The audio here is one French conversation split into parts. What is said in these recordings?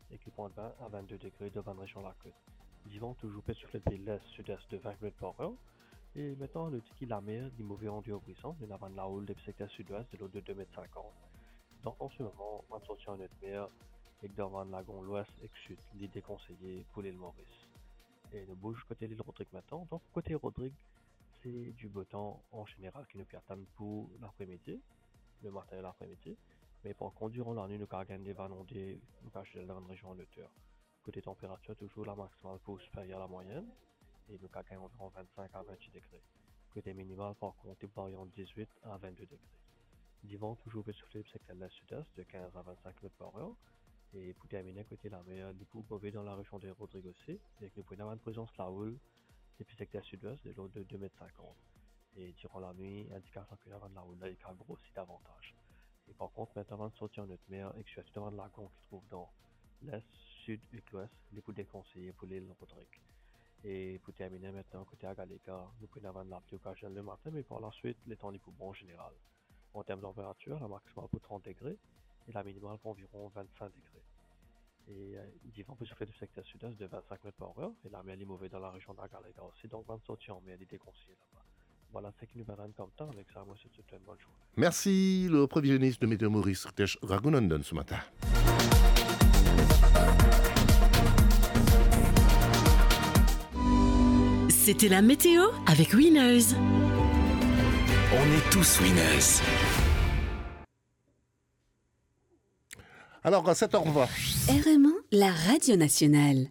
et qui pointe 20 à 22 degrés devant la région de la côte. Ils vont toujours peut souffler de l'est-sud-est de 20 km par heure. Et maintenant, le tiki la mer, du mauvais rendu au brisson, nous avons la houle depuis secteur sud-ouest de l'eau de 2,50 m. Donc, en ce moment, on va sortir en notre mer et devant le lagon l'ouest et le sud, l'idée conseillée pour l'île Maurice. Et nous bouge côté l'île Rodrigue maintenant. Donc, côté Rodrigue, c'est du beau temps en général qui nous attend pour l'après-midi, le matin et l'après-midi. Mais par contre, durant la nuit, nous avons gagné des vents ondés, nous avons dans la région de hauteur. Côté température, toujours la maximale pour supérieure à la moyenne. Et nous avons environ 25 à 28 degrés. Côté minimal, par contre, il varie entre 18 à 22 degrés. Divan, toujours peut souffler du secteur de la sud-est de 15 à 25 km par heure. Et pour terminer, côté la mer, du coup, mauvais dans la région de Rodrigue aussi, avec nous pouvons avoir une présence de la houle depuis le secteur sud-ouest de l'eau de 2,50 m. Et durant la nuit, indication que l'avant de la houle, là, il grossit davantage. Et par contre, maintenant, avant de sortir en notre mer, et que je suis devant le lagon qui se trouve dans l'est, sud et l'ouest, les poudres déconseillées pour l'île Rodrigue. Et pour terminer maintenant, côté Agaléka, nous pouvons avoir de la pluie occasionnelle le matin, mais par la suite, les temps du bon en général. En termes de température, la maximale pour 30 degrés et la minimale pour environ 25 degrés. Et il vent peut souffler du secteur sud-est de 25 km par heure et la mer est mauvaise dans la région d'Agaléka aussi, donc va sortir en mer, il est déconseillé là-bas. Voilà, c'est qui nous donne comme temps. Avec ça, moi, c'est une bonne journée. Merci, le prévisionniste de Météo Maurice, Ritesh Raghunandan, ce matin. C'était la météo avec Winners. On est tous winners. Alors, à 7h20. RMA, la radio nationale.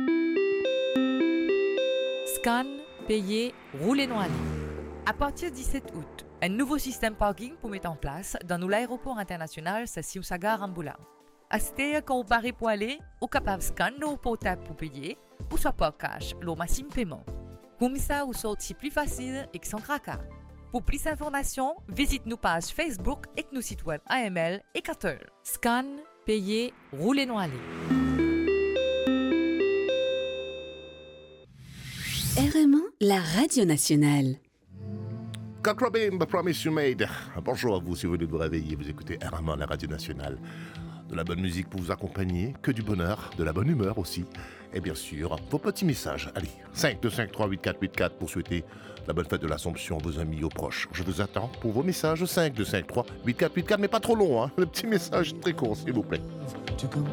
Scan, payer, rouler noir. À partir du 17 août, un nouveau système parking pour mettre en place dans l'aéroport international Sassiousaga Ramboula. À ce quand vous parlez pour aller, vous capable de scanner nos portables pour payer, ou soit par cash, le maximum paiement. Comme ça, vous sortez plus facile et sans cracas. Pour plus d'informations, visite nos pages Facebook et nos sites web AML et Carter. Scan, payer, rouler noir. RMA, la radio nationale. Cock Robin, The Promise You Made. Bonjour à vous, si vous venez de vous réveiller, vous écoutez RMA, la radio nationale. De la bonne musique pour vous accompagner, que du bonheur, de la bonne humeur aussi. Et bien sûr, vos petits messages. Allez, 5253884 pour souhaiter la bonne fête de l'Assomption à vos amis, aux proches. Je vous attends pour vos messages. 5253884, mais pas trop long, hein. Le petit message très court, s'il vous plaît. To come